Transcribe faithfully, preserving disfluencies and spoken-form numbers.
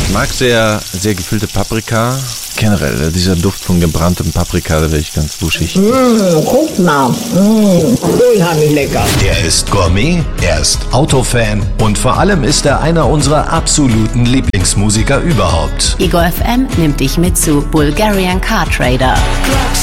Ich mag sehr, sehr gefüllte Paprika. Generell, dieser Duft von gebranntem Paprika, da werde ich ganz wuschig. Mmh, guck mal, mmh, unheimlich lecker. Er ist Gourmet, er ist Autofan und vor allem ist er einer unserer absoluten Lieblingsmusiker überhaupt. Ego F M nimmt dich mit zu Bulgarian Car Trader.